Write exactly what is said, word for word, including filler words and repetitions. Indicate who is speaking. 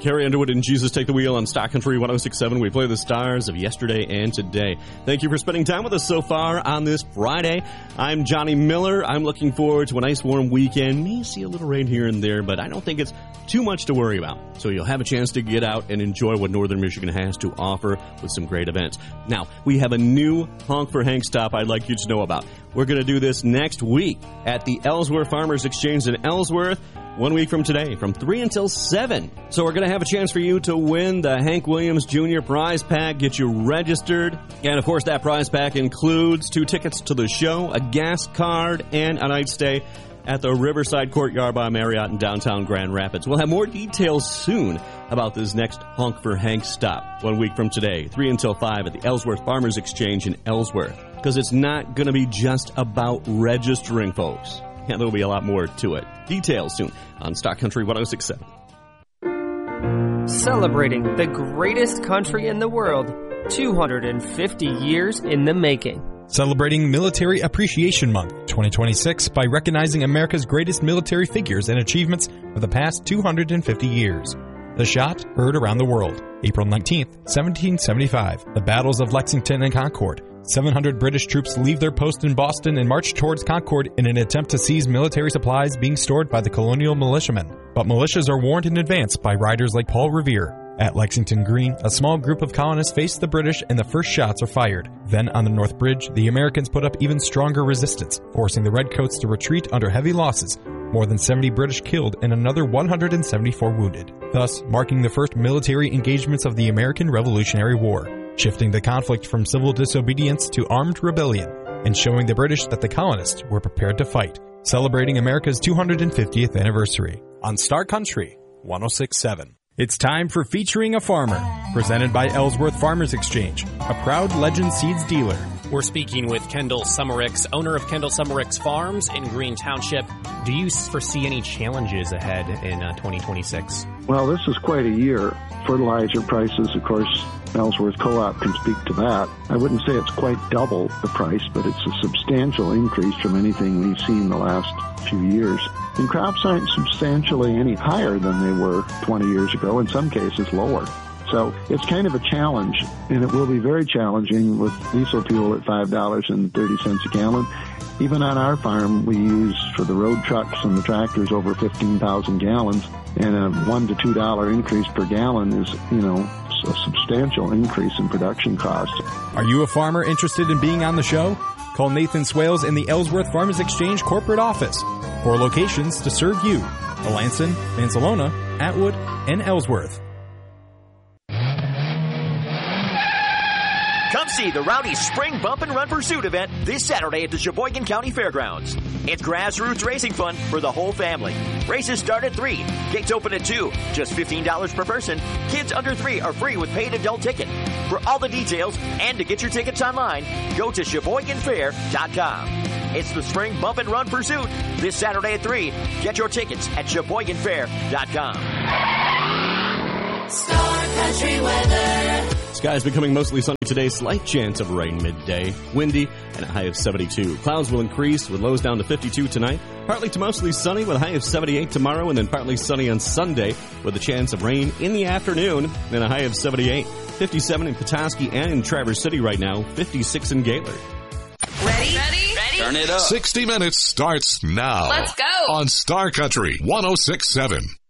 Speaker 1: Carrie Underwood and Jesus Take the Wheel on Stock Country one oh six point seven. We play the stars of yesterday and today. Thank you for spending time with us so far on this Friday. I'm Johnny Miller. I'm looking forward to a nice warm weekend. May see a little rain here and there, but I don't think it's too much to worry about. So you'll have a chance to get out and enjoy what Northern Michigan has to offer with some great events. Now, we have a new Honk for Hank stop I'd like you to know about. We're going to do this next week at the Ellsworth Farmers Exchange in Ellsworth. One week from today, from three until seven. So we're going to have a chance for you to win the Hank Williams Junior prize pack, get you registered. And, of course, that prize pack includes two tickets to the show, a gas card, and a night stay at the Riverside Courtyard by Marriott in downtown Grand Rapids. We'll have more details soon about this next Honk for Hank stop. One week from today, three until five at the Ellsworth Farmers Exchange in Ellsworth. Because it's not going to be just about registering, folks. Yeah, there'll be a lot more to it. Details soon on Stock Country one oh six point
Speaker 2: seven. Celebrating the greatest country in the world, two hundred fifty years in the making.
Speaker 3: Celebrating Military Appreciation Month twenty twenty-six by recognizing America's greatest military figures and achievements of the past two hundred fifty years. The shot heard around the world. April nineteenth, seventeen seventy-five. The battles of Lexington and Concord. seven hundred British troops leave their post in Boston and march towards Concord in an attempt to seize military supplies being stored by the colonial militiamen. But militias are warned in advance by riders like Paul Revere. At Lexington Green, a small group of colonists face the British and the first shots are fired. Then on the North Bridge, the Americans put up even stronger resistance, forcing the Redcoats to retreat under heavy losses. More than seventy British killed and another one hundred seventy-four wounded, thus marking the first military engagements of the American Revolutionary War, shifting the conflict from civil disobedience to armed rebellion, and showing the British that the colonists were prepared to fight, celebrating America's two hundred fiftieth anniversary. On Star Country one oh six point seven. It's time for Featuring a Farmer, presented by Ellsworth Farmers Exchange, a proud Legend Seeds dealer.
Speaker 4: We're speaking with Kendall Summericks, owner of Kendall Summericks Farms in Green Township. Do you foresee any challenges ahead in uh, twenty twenty-six?
Speaker 5: Well, this is quite a year. Fertilizer prices, of course, Ellsworth Co-op can speak to that. I wouldn't say it's quite double the price, but it's a substantial increase from anything we've seen the last few years. And crops aren't substantially any higher than they were twenty years ago, in some cases lower. So it's kind of a challenge, and it will be very challenging with diesel fuel at five dollars and thirty cents a gallon. Even on our farm, we use for the road trucks and the tractors over fifteen thousand gallons, and a one to two dollar increase per gallon is, you know, a substantial increase in production costs.
Speaker 3: Are you a farmer interested in being on the show? Call Nathan Swales in the Ellsworth Farmers Exchange corporate office. Four locations to serve you: Melanson, Mansalona, Atwood, and Ellsworth.
Speaker 6: Come see the Rowdy Spring Bump and Run Pursuit event this Saturday at the Sheboygan County Fairgrounds. It's grassroots racing fun for the whole family. Races start at three. Gates open at two. Just fifteen dollars per person. Kids under three are free with paid adult ticket. For all the details and to get your tickets online, go to Sheboygan Fair dot com. It's the Spring Bump and Run Pursuit this Saturday at three. Get your tickets at Sheboygan Fair dot com.
Speaker 7: Star Country weather.
Speaker 1: Skies becoming mostly sunny today. Slight chance of rain midday. Windy and a high of seventy-two. Clouds will increase with lows down to fifty-two tonight. Partly to mostly sunny with a high of seventy-eight tomorrow, and then partly sunny on Sunday with a chance of rain in the afternoon and a high of seventy-eight. fifty-seven in Petoskey and in Traverse City right now. fifty-six in Gaylord.
Speaker 7: Ready? Ready? Ready?
Speaker 8: Turn it up. sixty minutes starts now.
Speaker 7: Let's go.
Speaker 8: On Star Country one oh six point seven.